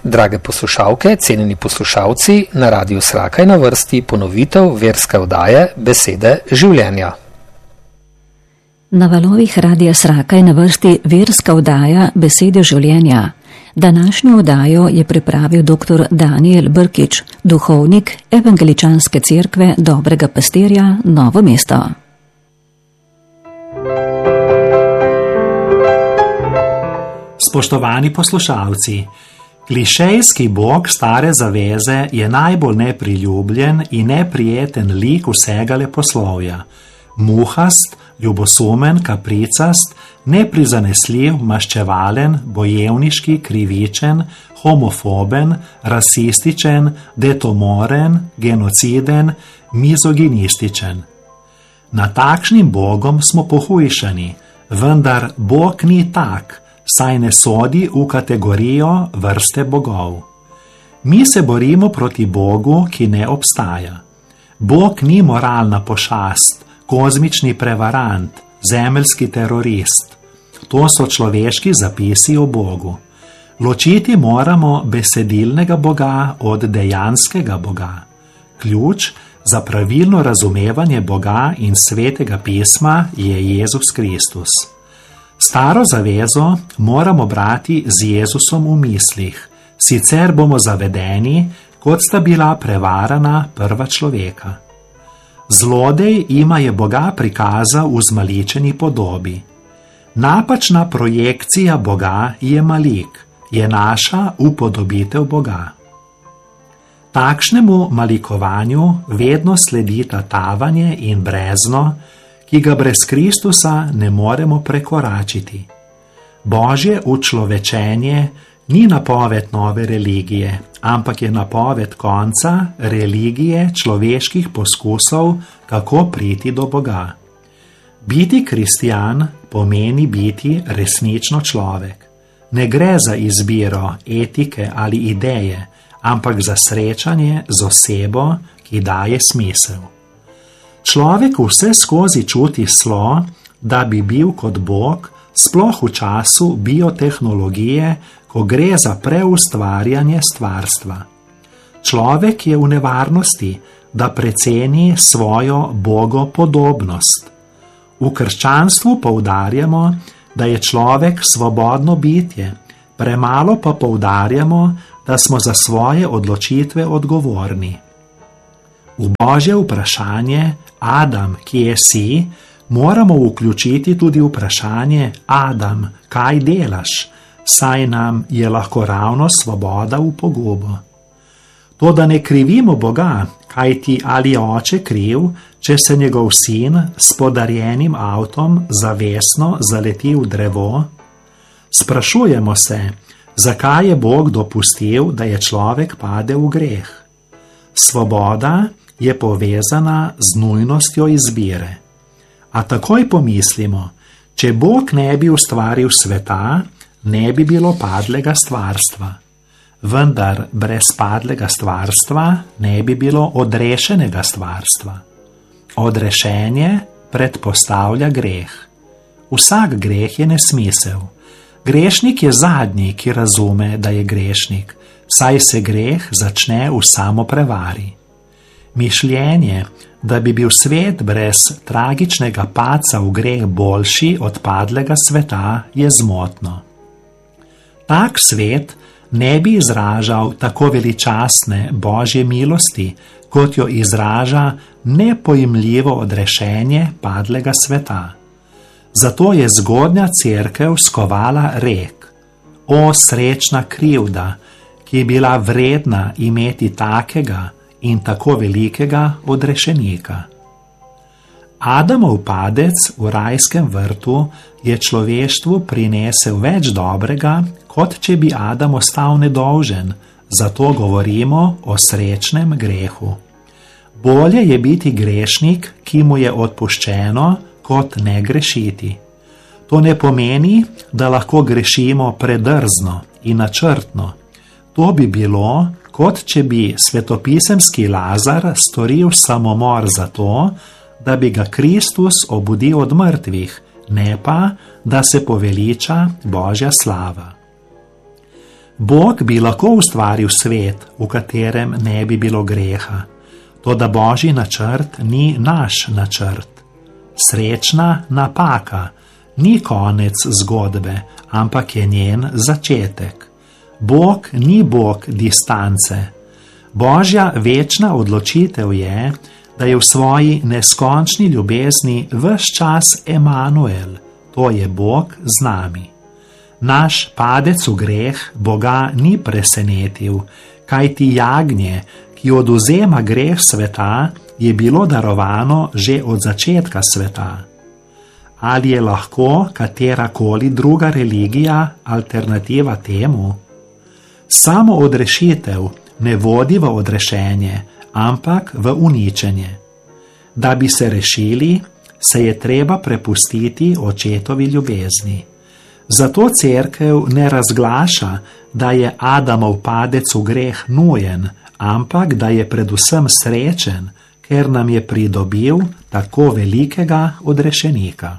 Drage poslušalke, cenjeni poslušalci, na Radiu Sraka je na vrsti ponovitev verske oddaje Besede življenja. Na valovih Radia Sraka je na vrsti verska oddaja Besede življenja. Današnjo oddajo je pripravil dr. Daniel Brkič, duhovnik Evangeličanske cerkve Dobrega pastirja Novo mesto. Spoštovani poslušalci, klišejski bog stare zaveze je najbolj nepriljubljen in neprijeten lik vsega leposlovja. Muhast, ljubosumen, kapricast, neprizanesljiv, maščevalen, bojevniški, krivičen, homofoben, rasističen, detomoren, genociden, mizoginističen. Na takšnim bogom smo pohujšani, vendar bog ni tak, saj ne sodi v kategorijo vrste bogov. Mi se borimo proti Bogu, ki ne obstaja. Bog ni moralna pošast, kozmični prevarant, zemeljski terorist. To so človeški zapisi o Bogu. Ločiti moramo besedilnega Boga od dejanskega Boga. Ključ za pravilno razumevanje Boga in svetega pisma je Jezus Kristus. Staro zavezo moramo brati z Jezusom v mislih, sicer bomo zavedeni, kot sta bila prevarana prva človeka. Zlodej jima je Boga prikazal v zmaličeni podobi. Napačna projekcija Boga je malik, je naša upodobitev Boga. Takšnemu malikovanju vedno sledita tavanje in brezno, ki ga brez Kristusa ne moremo prekoračiti. Božje učlovečenje ni napoved nove religije, ampak je napoved konca religije človeških poskusov, kako priti do Boga. Biti kristjan pomeni biti resnično človek. Ne gre za izbiro etike ali ideje, ampak za srečanje z osebo, ki daje smisel. Človek vse skozi čuti slo, da bi bil kot Bog, sploh v času biotehnologije, ko gre za preustvarjanje stvarstva. Človek je v nevarnosti, da preceni svojo bogopodobnost. V krščanstvu poudarjamo, da je človek svobodno bitje, premalo pa poudarjamo, da smo za svoje odločitve odgovorni. V Božje vprašanje Adam, kje si, moramo vključiti tudi vprašanje Adam, kaj delaš, saj nam je lahko ravno svoboda v pogubo. To, da ne krivimo Boga, kaj ti ali oče kriv, če se njegov sin s podarjenim avtom zavestno zaleti v drevo? Sprašujemo se, zakaj je Bog dopustil, da je človek pade v greh. Svoboda je povezana z nujnostjo izbire. A takoj pomislimo, če Bog ne bi ustvaril sveta, ne bi bilo padlega stvarstva. Vendar brez padlega stvarstva ne bi bilo odrešenega stvarstva. Odrešenje predpostavlja greh. Vsak greh je nesmisel. Grešnik je zadnji, ki razume, da je grešnik, saj se greh začne v samoprevari. Mišljenje, da bi bil svet brez tragičnega padca v greh boljši od padlega sveta, je zmotno. Tak svet ne bi izražal tako veličastne Božje milosti, kot jo izraža nepojmljivo odrešenje padlega sveta. Zato je zgodnja cerkev skovala rek: O srečna krivda, ki je bila vredna imeti takega in tako velikega odrešenika. Adamov padec v rajskem vrtu je človeštvu prinesel več dobrega, kot če bi Adam ostal nedolžen, zato govorimo o srečnem grehu. Bolje je biti grešnik, ki mu je odpuščeno, kot ne grešiti. To ne pomeni, da lahko grešimo predrzno in načrtno. To bi bilo, kot če bi svetopisemski Lazar storil samomor zato, da bi ga Kristus obudil od mrtvih, ne pa, da se poveliča Božja slava. Bog bi lahko ustvaril svet, v katerem ne bi bilo greha, toda Božji načrt ni naš načrt. Srečna napaka ni konec zgodbe, ampak je njen začetek. Bog ni Bog distance. Božja večna odločitev je, da je v svoji neskončni ljubezni ves čas Emanuel, to je Bog z nami. Naš padec v greh Boga ni presenetil, kajti jagnje, ki odvzema greh sveta, je bilo darovano že od začetka sveta. Ali je lahko katerakoli druga religija alternativa temu? Samo odrešitev ne vodi v odrešenje, ampak v uničenje. Da bi se rešili, se je treba prepustiti očetovi ljubezni. Zato cerkev ne razglaša, da je Adamov padec v greh nujen, ampak da je predvsem srečen, ker nam je pridobil tako velikega odrešenika.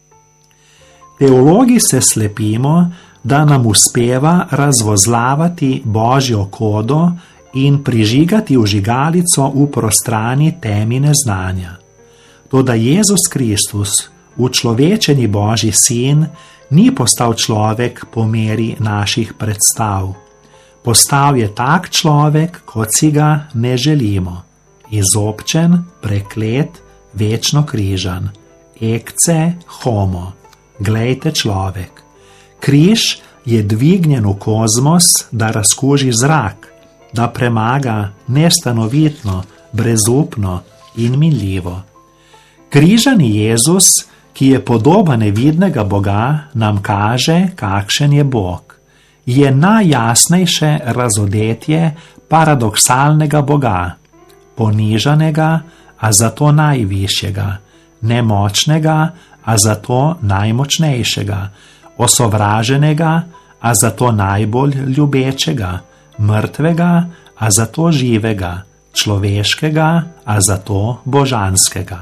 Teologi se slepimo, da nam uspeva razvozlavati Božjo kodo in prižigati vžigalico v prostrani temi neznanja. Toda Jezus Kristus, učlovečeni Božji sin, ni postal človek po meri naših predstav. Postal je tak človek, kot si ga ne želimo. Izobčen, preklet, večno križan. Ecce homo. Glejte človek. Križ je dvignjen v kozmos, da razkuži zrak, da premaga nestanovitno, brezupno in minljivo. Križani Jezus, ki je podoba nevidnega Boga, nam kaže, kakšen je Bog. Je najjasnejše razodetje paradoksalnega Boga, ponižanega, a zato najvišjega, nemočnega, a zato najmočnejšega, osovraženega, a zato najbolj ljubečega, mrtvega, a zato živega, človeškega, a zato božanskega.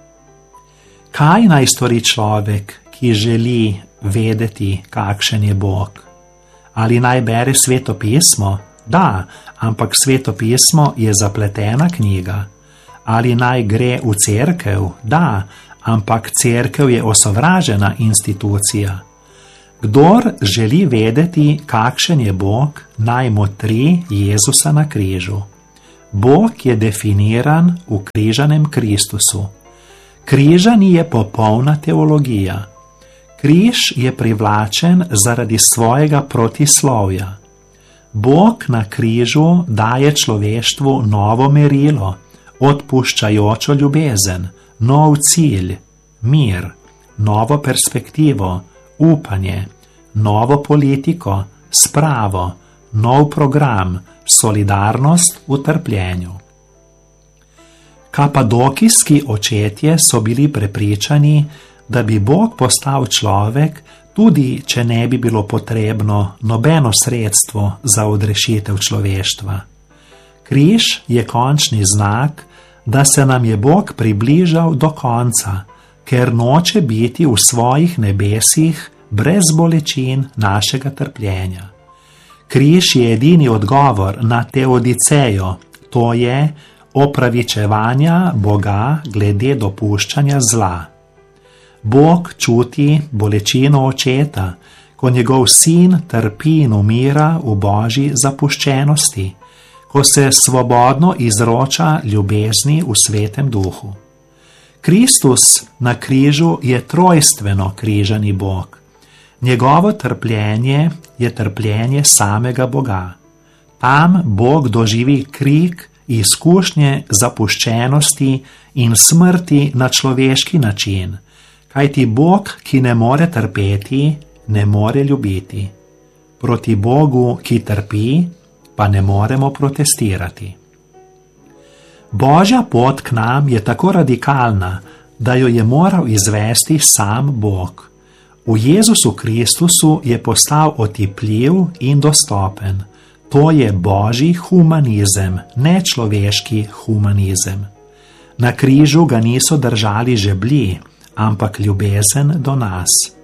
Kaj naj stori človek, ki želi vedeti, kakšen je Bog? Ali naj bere Sveto pismo? Da, ampak Sveto pismo je zapletena knjiga. Ali naj gre v cerkev? Da, ampak cerkev je osovražena institucija. Kdor želi vedeti, kakšen je Bog, naj motri Jezusa na križu. Bog je definiran v križanem Kristusu. Križani je popolna teologija. Križ je privlačen zaradi svojega protislovja. Bog na križu daje človeštvu novo merilo, odpuščajočo ljubezen, nov cilj, mir, novo perspektivo, upanje, novo politiko, spravo, nov program, solidarnost v trpljenju. Kapadokijski očetje so bili prepričani, da bi Bog postal človek, tudi če ne bi bilo potrebno nobeno sredstvo za odrešitev človeštva. Križ je končni znak, da se nam je Bog približal do konca, ker noče biti v svojih nebesih brez bolečin našega trpljenja. Križ je edini odgovor na teodicejo, to je opravičevanja Boga glede dopuščanja zla. Bog čuti bolečino očeta, ko njegov sin trpi in umira v Božji zapuščenosti, ko se svobodno izroča ljubezni v Svetem Duhu. Kristus na križu je trojstveno križani Bog. Njegovo trpljenje je trpljenje samega Boga. Tam Bog doživi krik, izkušnje zapuščenosti in smrti na človeški način, kajti Bog, ki ne more trpeti, ne more ljubiti. Proti Bogu, ki trpi, pa ne moremo protestirati. Božja pot k nam je tako radikalna, da jo je moral izvesti sam Bog. V Jezusu Kristusu je postal otipljiv in dostopen. To je Božji humanizem, ne človeški humanizem. Na križu ga niso držali žeblji, ampak ljubezen do nas.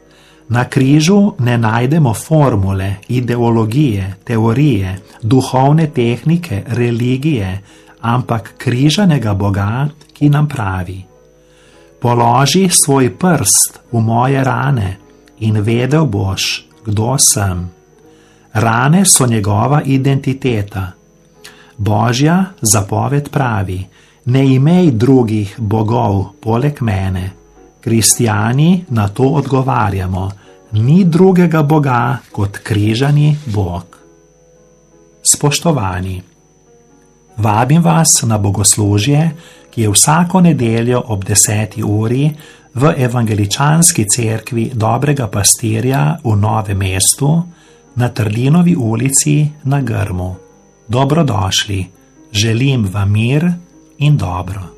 Na križu ne najdemo formule, ideologije, teorije, duhovne tehnike, religije, ampak križanega Boga, ki nam pravi: položi svoj prst v moje rane in vedel boš, kdo sem. Rane so njegova identiteta. Božja zapoved pravi: ne imej drugih bogov poleg mene. Kristjani na to odgovarjamo: ni drugega Boga kot križani Bog. Spoštovani, vabim vas na bogoslužje, ki je vsako nedeljo ob 10. uri v Evangeličanski cerkvi Dobrega pastirja v Novem mestu na Trdinovi ulici na Grmu. Dobrodošli, želim vam mir in dobro.